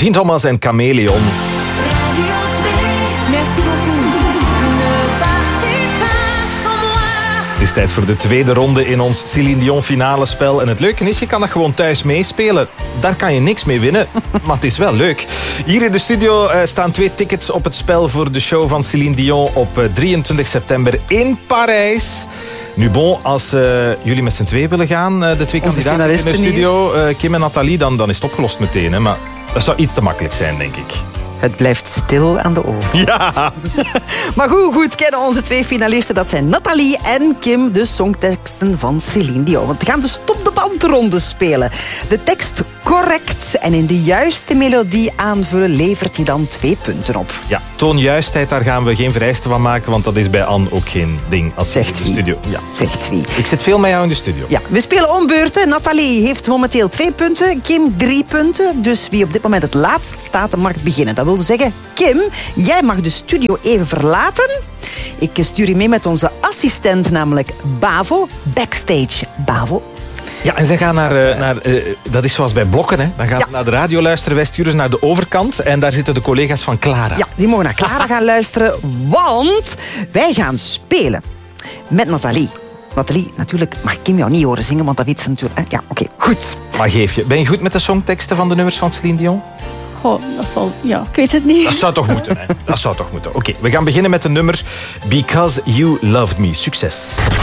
Jean Thomas en Chameleon. Radio 2, merci beaucoup. Ne partez pas sans moi. Het is tijd voor de tweede ronde in ons Céline Dion finale spel. En het leuke is, je kan dat gewoon thuis meespelen. Daar kan je niks mee winnen, maar het is wel leuk. Hier in de studio staan 2 tickets op het spel voor de show van Céline Dion op 23 september in Parijs. Nu bon, als jullie met z'n twee willen gaan, de 2 kandidaten in de studio, Kim en Nathalie, dan is het opgelost meteen. Hè? Maar dat zou iets te makkelijk zijn, denk ik. Het blijft stil aan de oven. Ja! Maar goed kennen onze 2 finalisten. Dat zijn Nathalie en Kim, de songteksten van Céline Dion. Want we gaan de stop de bandronde spelen. De tekst correct en in de juiste melodie aanvullen levert hij dan 2 punten op. Ja, toonjuistheid, daar gaan we geen vereiste van maken, want dat is bij Anne ook geen ding. Als Zegt in de wie? studio. Ja. Zegt wie? Ik zit veel met jou in de studio. Ja, we spelen om beurten. Nathalie heeft momenteel 2 punten, Kim 3 punten. Dus wie op dit moment het laatst staat, mag beginnen. Dat wil zeggen, Kim, jij mag de studio even verlaten. Ik stuur je mee met onze assistent, namelijk Bavo. Backstage, Bavo. Ja, en zij gaan naar dat is zoals bij blokken, hè. Dan gaan ze naar de radio luisteren, wij sturen ze naar de overkant en daar zitten de collega's van Clara. Ja, die mogen naar Clara gaan luisteren, want wij gaan spelen met Nathalie. Nathalie, natuurlijk mag Kim jou niet horen zingen, want dat weet ze natuurlijk. Hè? Ja, oké, goed. Maar geef je, ben je goed met de songteksten van de nummers van Céline Dion? Goh, dat valt... Ja, ik weet het niet. Dat zou toch moeten, hè? Dat zou toch moeten. Oké, we gaan beginnen met de nummer Because You Loved Me. Succes.